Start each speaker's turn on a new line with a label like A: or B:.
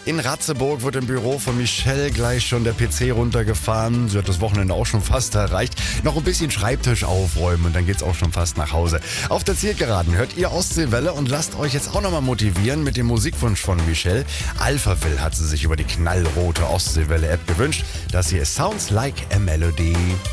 A: In Ratzeburg wird im Büro von Michelle gleich schon der PC runtergefahren. Sie hat das Wochenende auch schon fast erreicht. Noch ein bisschen Schreibtisch aufräumen und dann geht's auch schon fast nach Hause. Auf der Zielgeraden hört ihr Ostseewelle und lasst euch jetzt auch nochmal motivieren mit dem Musikwunsch von Michelle. Alphaville hat sie sich über die knallrote Ostseewelle-App gewünscht. Das hier ist Sounds Like a Melody.